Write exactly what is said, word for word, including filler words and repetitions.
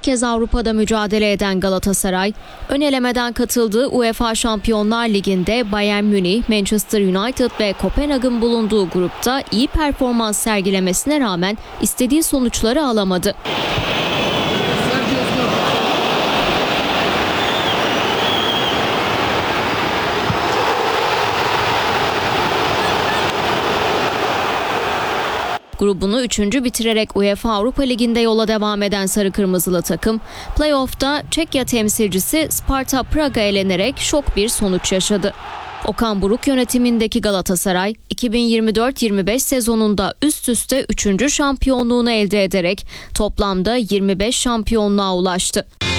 kez Avrupa'da mücadele eden Galatasaray, ön elemeden katıldığı UEFA Şampiyonlar Ligi'nde Bayern Münih, Manchester United ve Kopenhag'ın bulunduğu grupta iyi performans sergilemesine rağmen istediği sonuçları alamadı. Grubunu üçüncü bitirerek UEFA Avrupa Ligi'nde yola devam eden Sarı Kırmızılı takım, play-off'ta Çekya temsilcisi Sparta Prag'a elenerek şok bir sonuç yaşadı. Okan Buruk yönetimindeki Galatasaray, iki bin yirmi dört yirmi beş sezonunda üst üste üçüncü şampiyonluğunu elde ederek toplamda yirmi beş şampiyonluğa ulaştı.